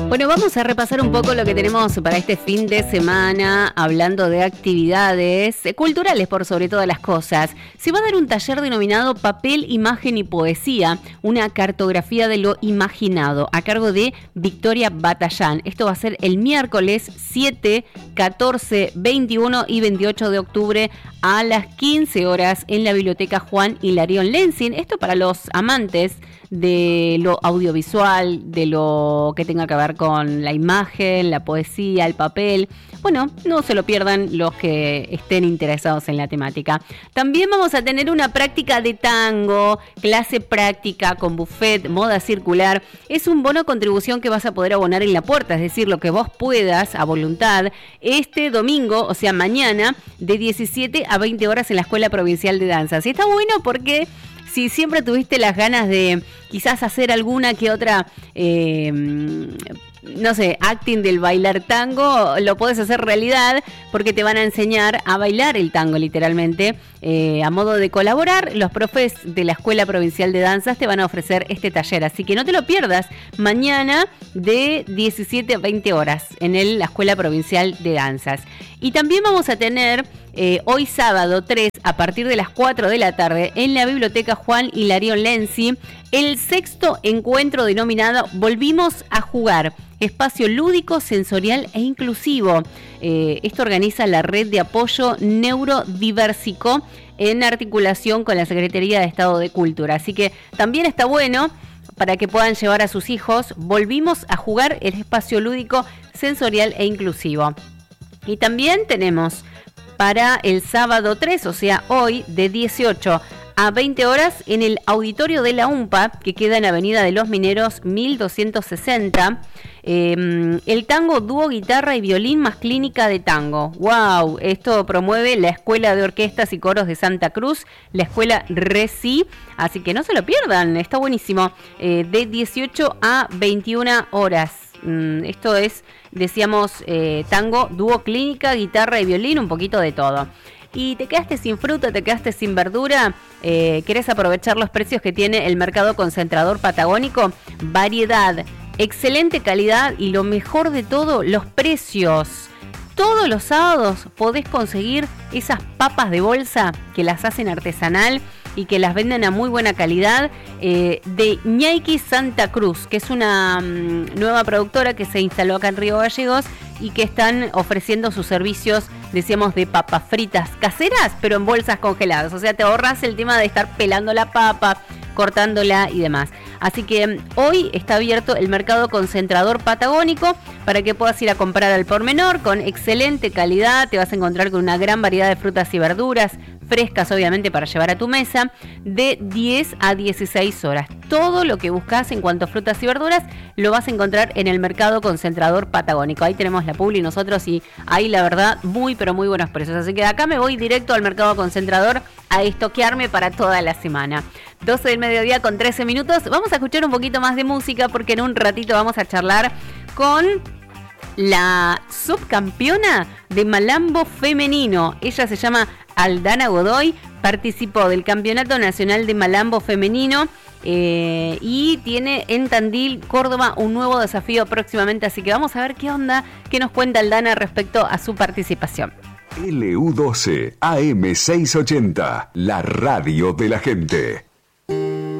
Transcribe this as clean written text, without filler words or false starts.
Bueno, vamos a repasar un poco lo que tenemos para este fin de semana, hablando de actividades culturales por sobre todas las cosas. Se va a dar un taller denominado Papel, Imagen y Poesía, una cartografía de lo imaginado, a cargo de Victoria Batallán. Esto va a ser el miércoles 7, 14, 21 y 28 de octubre a las 15 horas en la Biblioteca Juan Hilarión Lenzin. Esto para los amantes de lo audiovisual, de lo que tenga que ver con la imagen, la poesía, el papel. Bueno, no se lo pierdan los que estén interesados en la temática. También vamos a tener una práctica de tango, clase práctica con buffet, moda circular. Es un bono contribución que vas a poder abonar en la puerta, es decir, lo que vos puedas a voluntad, este domingo, o sea mañana, de 17 a 20 horas en la Escuela Provincial de Danzas. Y está bueno porque si siempre tuviste las ganas de quizás hacer alguna que otra, no sé, acting del bailar tango, lo podés hacer realidad porque te van a enseñar a bailar el tango literalmente. A modo de colaborar, los profes de la Escuela Provincial de Danzas te van a ofrecer este taller, así que no te lo pierdas, mañana de 17 a 20 horas en la Escuela Provincial de Danzas. Y también vamos a tener hoy sábado 3 a partir de las 4 de la tarde en la Biblioteca Juan Hilarión Lenzin el sexto encuentro denominado Volvimos a Jugar, espacio lúdico, sensorial e inclusivo. Esto organiza la Red de Apoyo Neurodiversico en articulación con la Secretaría de Estado de Cultura. Así que también está bueno para que puedan llevar a sus hijos. Volvimos a Jugar, el espacio lúdico, sensorial e inclusivo. Y también tenemos para el sábado 3, o sea hoy, de 18 a 20 horas en el auditorio de la UMPA, que queda en Avenida de los Mineros 1260, el tango dúo guitarra y violín más clínica de tango. ¡Wow! Esto promueve la Escuela de Orquestas y Coros de Santa Cruz, la Escuela RECI, así que no se lo pierdan, está buenísimo, de 18 a 21 horas. Esto es, decíamos, tango, dúo, clínica, guitarra y violín, un poquito de todo. Y te quedaste sin fruta, te quedaste sin verdura, ¿querés aprovechar los precios que tiene el Mercado Concentrador Patagónico? Variedad, excelente calidad y lo mejor de todo, los precios. Todos los sábados podés conseguir esas papas de bolsa que las hacen artesanal y que las venden a muy buena calidad, de Ñaiqui Santa Cruz, que es una nueva productora que se instaló acá en Río Gallegos y que están ofreciendo sus servicios, decíamos, de papas fritas caseras, pero en bolsas congeladas. O sea, te ahorras el tema de estar pelando la papa, cortándola y demás. Así que hoy está abierto el Mercado Concentrador Patagónico para que puedas ir a comprar al por menor con excelente calidad. Te vas a encontrar con una gran variedad de frutas y verduras frescas, obviamente, para llevar a tu mesa, de 10 a 16 horas. Todo lo que buscas en cuanto a frutas y verduras lo vas a encontrar en el Mercado Concentrador Patagónico. Ahí tenemos la publi nosotros y ahí la verdad muy pero muy buenos precios. Así que de acá me voy directo al Mercado Concentrador a estoquearme para toda la semana. 12 del mediodía con 13 minutos. Vamos a escuchar un poquito más de música porque en un ratito vamos a charlar con la subcampeona de Malambo femenino. Ella se llama Aldana Godoy, participó del Campeonato Nacional de Malambo femenino y tiene en Tandil, Córdoba, un nuevo desafío próximamente. Así que vamos a ver qué onda, qué nos cuenta Aldana respecto a su participación. LU12 AM680, la radio de la gente.